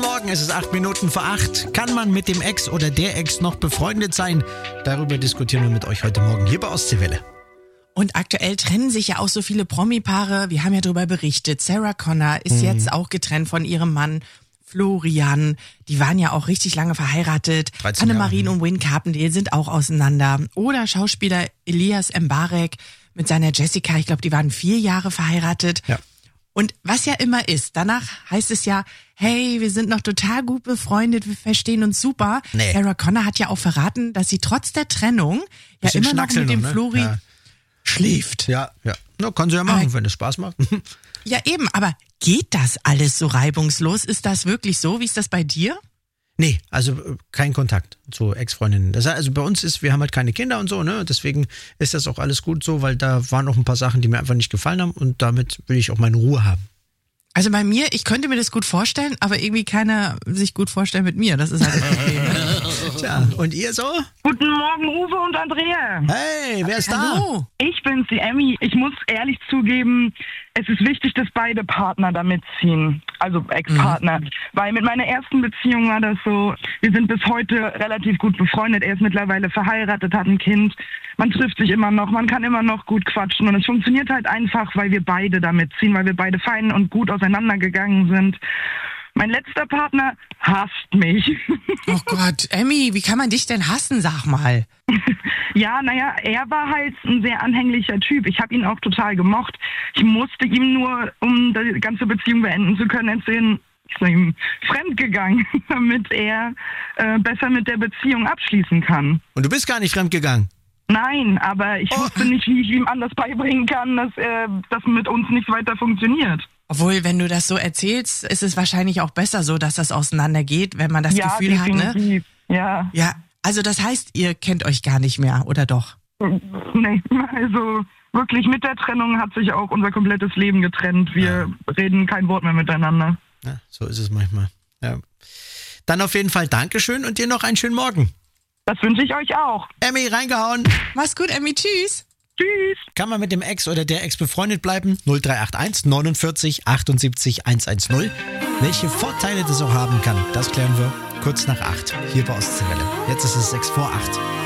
Morgen, es ist 8:08. Kann man mit dem Ex oder der Ex noch befreundet sein? Darüber diskutieren wir mit euch heute Morgen hier bei Ostseewelle. Und aktuell trennen sich ja auch so viele Promi-Paare. Wir haben ja darüber berichtet. Sarah Connor ist jetzt auch getrennt von ihrem Mann Florian. Die waren ja auch richtig lange verheiratet. Annemarie und Win Carpendale sind auch auseinander. Oder Schauspieler Elias Mbarek mit seiner Jessica. Ich glaube, die waren 4 Jahre verheiratet. Ja. Und was ja immer ist, danach heißt es ja, hey, wir sind noch total gut befreundet, wir verstehen uns super. Nee. Sarah Connor hat ja auch verraten, dass sie trotz der Trennung ja immer noch mit dem Flori schläft. Ja. Na, kann sie ja machen, wenn es Spaß macht. Ja, eben, aber geht das alles so reibungslos? Ist das wirklich so? Wie ist das bei dir? Nee, also kein Kontakt zu Ex-Freundinnen. Das heißt, also bei uns wir haben halt keine Kinder und so, ne? Deswegen ist das auch alles gut so, weil da waren noch ein paar Sachen, die mir einfach nicht gefallen haben und damit will ich auch meine Ruhe haben. Also bei mir, ich könnte mir das gut vorstellen, aber irgendwie keiner sich gut vorstellen mit mir. Das ist halt das Problem. Tja, und ihr so? Guten Morgen, Uwe und Andrea. Hey, wer ist Hallo. Da? Ich bin's, die Emmy. Ich muss ehrlich zugeben, es ist wichtig, dass beide Partner da mitziehen, also Ex-Partner. Weil mit meiner ersten Beziehung war das so, wir sind bis heute relativ gut befreundet. Er ist mittlerweile verheiratet, hat ein Kind. Man trifft sich immer noch, man kann immer noch gut quatschen. Und es funktioniert halt einfach, weil wir beide da mitziehen, weil wir beide fein und gut auseinandergegangen sind. Mein letzter Partner hasst mich. Oh Gott, Emmy, wie kann man dich denn hassen, sag mal? Ja, naja, er war halt ein sehr anhänglicher Typ. Ich habe ihn auch total gemocht. Ich musste ihm nur, um die ganze Beziehung beenden zu können, erzählen, ich bin ihm fremdgegangen, damit er besser mit der Beziehung abschließen kann. Und du bist gar nicht fremdgegangen? Nein, aber ich wusste nicht, wie ich ihm anders beibringen kann, dass das mit uns nicht weiter funktioniert. Obwohl, wenn du das so erzählst, ist es wahrscheinlich auch besser so, dass das auseinandergeht, wenn man das Gefühl definitiv. hat, ne? Ja, also das heißt, ihr kennt euch gar nicht mehr, oder doch? Nee, also wirklich mit der Trennung hat sich auch unser komplettes Leben getrennt. Wir reden kein Wort mehr miteinander. Ja, so ist es manchmal. Ja. Dann auf jeden Fall Dankeschön und dir noch einen schönen Morgen. Das wünsche ich euch auch. Emmy, reingehauen. Mach's gut, Emmy, tschüss. Tschüss. Kann man mit dem Ex oder der Ex befreundet bleiben? 0381 49 78 110. Welche Vorteile das auch haben kann, das klären wir kurz nach 8 hier bei Ostseewelle. Jetzt ist es 6 vor 8.